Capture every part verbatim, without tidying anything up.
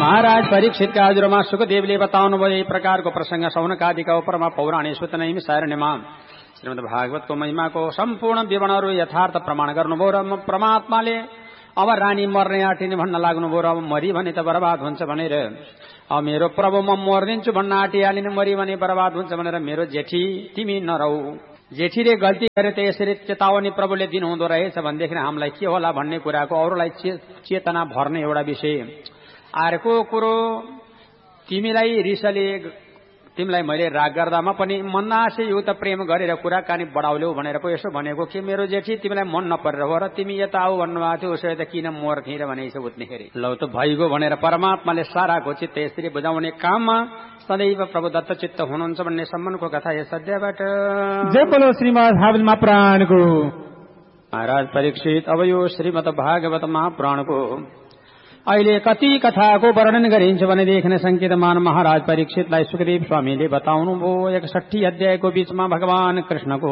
महाराज परीक्षितका हजुरमा सुखदेवले बताउनुभयो यही प्रकारको प्रसंग सौनकादिका उपरमा पौराणिक सूचनाइम सारणीमा श्रीमद् भागवतको महिमाको सम्पूर्ण विवरणहरू यथार्थ प्रमाण गर्नुभयो र परमात्माले अब रानी मर्ने आँटिने भन्न लाग्नुभयो र अब मरी भने त बर्बाद हुन्छ भनेर अब मेरो प्रभु म मर्दिन्छु भन्न आँटिहालिने मरी भने बर्बाद हुन्छ भनेर मेरो जेठी तिमी नरौ जेठीले गल्ती गरे त यसरी चेतावनी प्रभुले दिनुहुँदो रहेछ भनेदेखि हामीलाई के होला भन्ने कुराको अरूलाई चेतना भर्ने एउटा विषय। अर्को कुरो तिमीलाई रिसले तिमीलाई मैले राग गर्दामा पनि मनासे युक्त प्रेम गरेर कुराकानी बढाउल्यौ भनेर पो यसो भनेको के मेरो जेठी तिमीलाई मन नपरेर हो र तिमी यता आऊ भन्नुभएको थियो उसो त किन मर्थे र भनेछ उठ्नेखेरि लौ त भइगयो भनेर परमात्माले साराको चित्त यसरी बुझाउने काममा सदैव प्रभु दत्त चित्त हुनुहुन्छ भन्ने सम्मानको कथा यस अध्यायबाट। जय बोलो श्रीमद् भागवत महापुराणको। महाराज परीक्षित अब यो श्रीमद् भागवत महापुराणको अहिले कति कथाको वर्णन गरिन्छ भनेदेखि संकेतमान महाराज परीक्षितलाई सुखदेव स्वामीले बताउनुभयो एकसठी अध्यायको बीचमा भगवान कृष्णको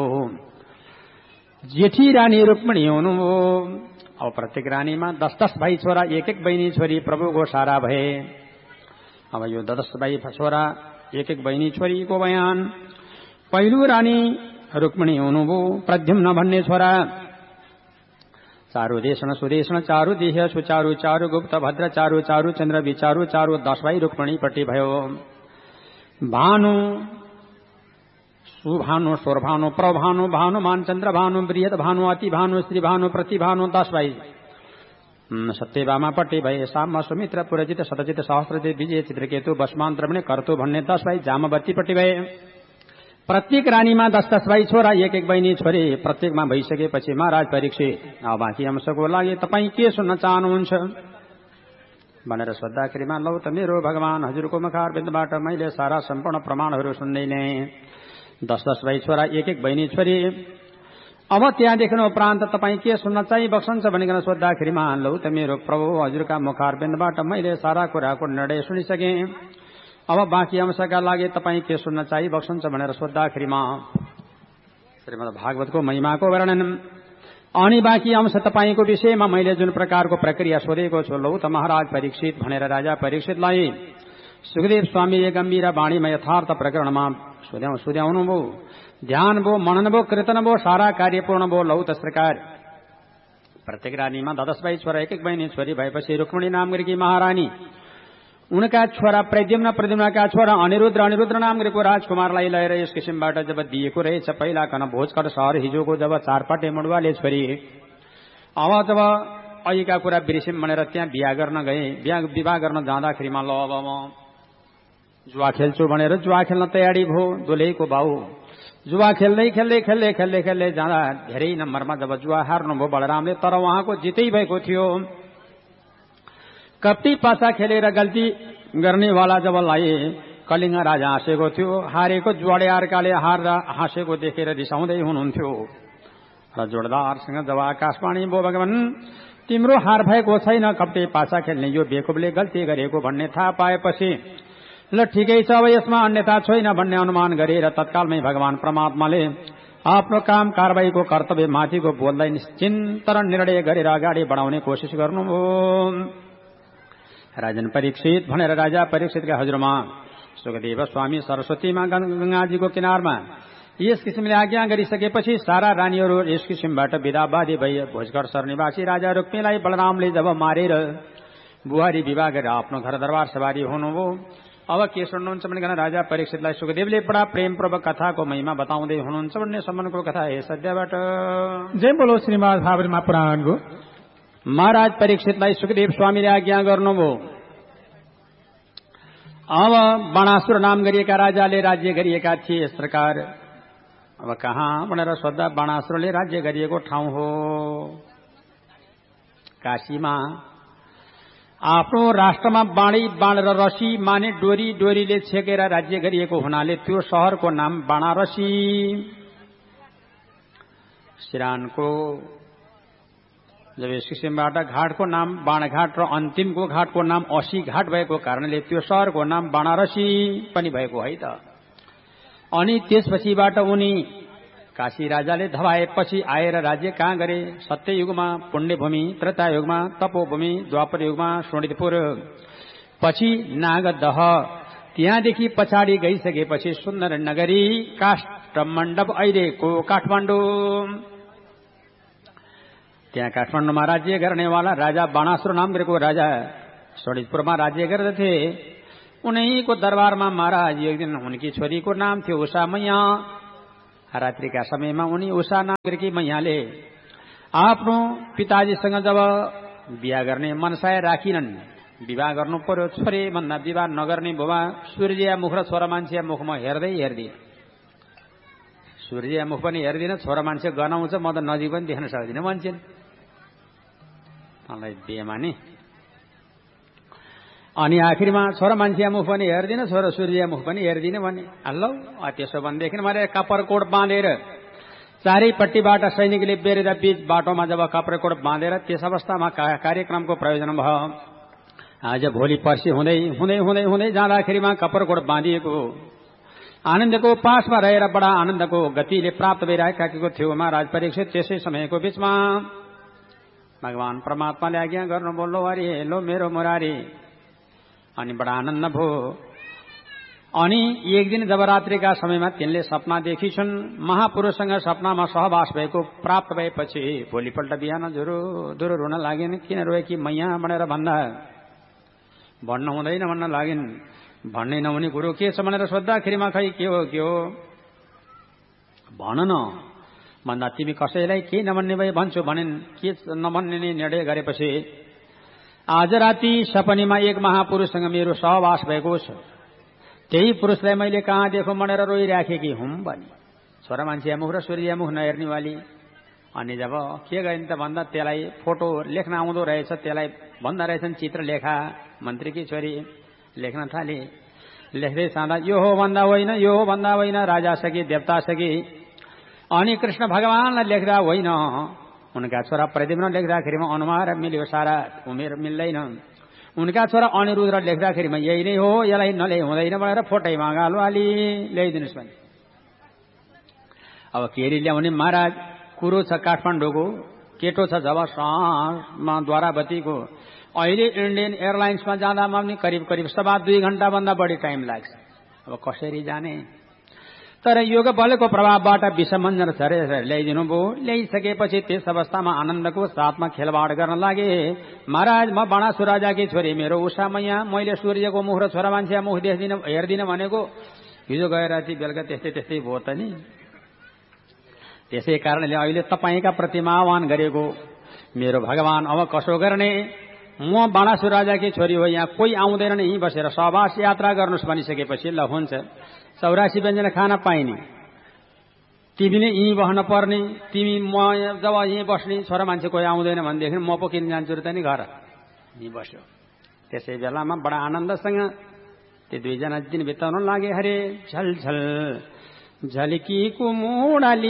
जेठी रानी रुक्मिणी हुनुभयो। अब प्रत्येक रानीमा दस दस भाइ छोरा एक एक बहिनी छोरी प्रभुको सारा भए। अब यो दस भाइ छोरा एक एक बहिनी छोरीको बयान। पहिलो रानी रुक्मिणी हुनुभयो प्रद्युम्न भन्ने छोरा चारु देशन सुदेशन चारु देह सुचारु चारु गुप्त भद्र चारु चारु चन्द्र विचारु चारु दश भाइ रुक्मिणीपट्टि भयो। भानु सुभानु स्वरभानु प्रभानु भानुमान चन्द्र भानु बृहद भानु अति भानु श्री भानु प्रति भानु दश भाइ सत्यभामापट्टि भए। साम सुमित्र पुरजित शतजित सहस्रजित विजय चित्रकेतु बस्मान्त्रमणे कर्तु भन्ने दश भाइ जामवतीपट्टि भए। प्रत्येक रानीमा दस दस भाइ छोरा एक एक बहिनी छोरी प्रत्येकमा भइसकेपछि महाराज परीक्षित अब बाँकी अंशको लागि तपाईँ के सुन्न चाहनुहुन्छ भनेर सोद्धाखेरिमा लौ त मेरो भगवान हजुरको मुखारविन्दबाट मैले सारा सम्पूर्ण प्रमाणहरू सुन्दै नै दस दस भाइ छोरा एक एक बहिनी छोरी अब त्यहाँदेखि उपरान्त तपाईँ के सुन्न चाहिँ बक्सन्छ भनिकन सोद्धाखेरिमा लौ त मेरो प्रभु हजुरका मुखारविन्दबाट मैले सारा कुराको निर्णय सुनिसकेँ अब बाँकी अंशका लागि तपाईँ के सुन्न चाहिँ बक्सन्छ भनेर सोद्धाखेरिमा श्रीमद् भागवतको महिमाको वर्णन अनि बाँकी अंश तपाईँको विषयमा मैले जुन प्रकारको प्रक्रिया सोधेको छु लौ त महाराज परीक्षित भनेर राजा परीक्षितलाई सुखदेव स्वामीले गम्भीर वाणीमा यथार्थ प्रकरणमा सुध्याउ सुध्याउनुभयो ध्यान भो मनन भो कीर्तन भो सारा कार्य पूर्ण भो लौ त सरकार। प्रत्येक रानीमा दस भाइ छोरा एक एक बहिनी छोरी भएपछि रुक्मिणी नाम गरेकी महारानी उनका छोरा प्रद्युम्न प्रद्युम्नका छोरा अनिरुद्ध अनिरुद्ध नाम गरेको राजकुमारलाई लिएर यस किसिमबाट जब दिएको रहेछ पहिला कन भोजकर सहर हिजोको जब चारपाटे मुडुवाले छोरी अब जब अहिलेका कुरा बिर्सिम भनेर त्यहाँ बिहा गर्न गए बिहा विवाह गर्न जाँदाखेरिमा ल अब म जुवा खेल्छु भनेर जुवा खेल्न तयारी भयो। दोलेको बाउ जुवा खेल्दै खेल्दै खेल्दै खेल्दै खेल्दै जाँदा धेरै नम्बरमा जब जुवा हार्नुभयो बलरामले तर उहाँको जितै भएको थियो। कप्टी पासा खेलेर गल्ती गर्नेवाला जब लाए कलिङ्ग राजा हाँसेको थियो हारेको जुवाडे अर्काले हार हाँसेको देखेर रिसाउँदै हुनुहुन्थ्यो र जोडदारसँग जब आकाशवाणी भो भगवान तिम्रो हार भएको छैन कप्टी पासा खेल्ने यो बेकुबले गल्ती गरेको भन्ने थाहा पाएपछि ल ठिकै छ अब यसमा अन्यथा छैन भन्ने अनुमान गरेर तत्कालमै भगवान परमात्माले आफ्नो काम कारबाहीको कर्तव्य माथिको बोल्दै निश्चिन्त र निर्णय गरेर अगाडि बढाउने कोसिस गर्नुभयो। राजन परीक्षित भनेर राजा परीक्षितका हजुरमा सुखदेव स्वामी सरस्वतीमा गंगाजीको किनारमा यस किसिमले आज्ञा गरिसकेपछि सारा रानीहरू यस किसिमबाट विदाबादी भई भोजघर सर निवासी राजा रुक्मीलाई बलरामले जब मारेर बुहारी विवाह गरेर आफ्नो घर दरबार सवारी हुनुभयो। अब के सुन्नुहुन्छ भने राजा परीक्षितलाई सुखदेवले बडा प्रेमपूर्वक कथाको महिमा बताउँदै हुनुहुन्छ भन्ने सम्बन्धको कथा यस अध्यायबाट। जय बोलो श्रीमद् भागवत महापुराणको। महाराज परीक्षितलाई सुखदेव स्वामीले आज्ञा गर्नुभयो। अब बाणासुर नाम गरिएका राजाले राज्य गरिएका थिए यस प्रकार। अब कहाँ भनेर सोद्धा बाणासुरले राज्य गरिएको ठाउँ हो काशीमा। आफ्नो राष्ट्रमा बाणी बाण र रसी माने डोरी डोरीले छेकेर राज्य गरिएको हुनाले त्यो शहरको नाम बाणारसी। सिरानको जब यस किसिमबाट घाटको नाम बाणघाट र अन्तिमको घाटको नाम असी घाट भएको कारणले त्यो शहरको नाम बाणारसी पनि भएको है त। अनि त्यसपछिबाट उनी काशी राजाले धवाएपछि आएर राज्य कहाँ गरे सत्ययुगमा पुण्यभूमि त्रेतायुगमा तपोभूमि द्वापर युगमा शोणितपुर पछि नागदह, त्यहाँदेखि पछाडि गइसकेपछि सुन्दर नगरी काष्ठमण्डप अहिलेको काठमाडौँ। त्यहाँ काठमाडौँमा राज्य गर्नेवाला राजा बाणासुर नामको राजा सडिजपुरमा राज्य गर्दथे। उनैको दरबारमा महाराज एक दिन उनकी छोरीको नाम थियो उषा मैया। रात्रिका समयमा उनी उषा नामकी मैयाले आफ्नो पिताजीसँग जब बिहा गर्ने मनसाय राखिनन्, विवाह गर्नु पर्यो छोरे भन्दा विवाह नगर्ने बुबा सूर्य मुख र छोरा मान्छे मुखमा हेर्दै हेर्दिन, सूर्य मुख पनि हेर्दिन, छोरा मान्छे गनाउँछ, म त नजिक पनि देख्न सक्दिनँ भन्छन्। मलाई बेमानी। अनि आखिरमा छोरा मान्छे मुख पनि हेर्दिन, छोरा सूर्य मुख पनि हेर्दिन भने हल्लो त्यसो भनेदेखि मैले कपरकोट बाँधेर चारैपट्टिबाट सैनिकले बेरेर बीच बाटोमा जब कपरकोट बाँधेर त्यस अवस्थामा कार्यक्रमको प्रयोजन भयो। आज भोलि पर्सि हुँदै हुँदै हुँदै हुँदै जाँदाखेरिमा कपरकोट बाँधिएको आनन्दको पासमा रहेर बडा आनन्दको गतिले प्राप्त भइरहेको थियो महाराज परीक्षित। त्यसै समयको बीचमा भगवान परमात्माले आज्ञा गर्नु बोल्नु अरे लो मेरो मुरारी। अनि बडा आनन्द भयो। अनि एक दिन जब रात्रिका समयमा तिनले सपना देखिछन्, महापुरुषसँग सपनामा सहवास भएको प्राप्त भएपछि भोलिपल्ट बिहान जुरो दुरो रुन लागेन। किन रोए कि मैया भनेर भन्दा भन्न हुँदैन भन्न लागिन्। भन्नै नहुने कुरो के छ भनेर सोद्धाखेरिमा खै के हो के हो भन न भन्दा तिमी कसैलाई केही नभन्ने भए भन्छु भनिन्। के नभन्ने निर्णय गरेपछि आज राति सपनीमा एक महापुरुषसँग मेरो सहवास भएको छ। त्यही पुरुषलाई मैले कहाँ देखो भनेर रोइराखेकी हुँ भनी। छोरा मान्छे मुख र सूर्य मुख नहेर्ने वाली। अनि जब के गरिन् त भन्दा त्यसलाई फोटो लेख्न आउँदो रहेछ, त्यसलाई भन्दा रहेछन् चित्र लेखा। मन्त्रीकी छोरी लेख्न थाले। लेख्दै जाँदा यो हो भन्दा होइन, यो हो भन्दा होइन, राजा सकी देवता सकी। अनि कृष्ण भगवानलाई लेख्दा होइन, उनका छोरा प्रद्युम्न लेख्दाखेरिमा अनुहार मिल्यो, सारा उमेर मिल्दैन। उनका छोरा अनिरुद्ध लेख्दाखेरिमा यही नै हो, यसलाई नल्याइ हुँदैन भनेर फोटैमा गालो हाली ल्याइदिनुहोस् भने। अब केरी ल्याउने महाराज कुरो छ काठमाडौँको, केटो छ जब सहरमा द्वारावतीको। अहिले इन्डियन एयरलाइन्समा जाँदामा पनि करिब करिब सवा दुई घण्टा भन्दा बढी टाइम लाग्छ। अब कसरी जाने? तर योग बलको प्रभावबाट विषमञ्जन झरेर ल्याइदिनु भयो। ल्याइसकेपछि त्यस अवस्थामा आनन्दको साथमा खेलवाड गर्न लागे। महाराज म बाणासुर राजाकी छोरी मेरो उषा मैया, मैले सूर्यको मुख र छोरा मान्छे मुख देख्दिन हेर्दिन भनेको हिजो गएर राति बेलुका त्यस्तै त्यस्तै भयो त नि। त्यसै कारणले अहिले तपाईँका प्रतिमा आह्वान गरेको मेरो भगवान अब कसो गर्ने? म बाणासुर राजाकी छोरी हो, यहाँ कोही आउँदैन यहीँ बसेर सहवास यात्रा गर्नुहोस् भनिसकेपछि ल हुन्छ, चौरासी व्यञ्जन खान पाइने, तिमी नै यहीँ बस्न पर्ने, तिमी म जब यहीँ बस्ने, छोरा मान्छे कोही आउँदैन भनेदेखि म पो किन जान्छु र त नि घर, यहीँ बस्यो। त्यसै बेलामा बडा आनन्दसँग त्यो दुईजना दिन बिताउन लागे। हरे झल झल झल्की कुमुडाली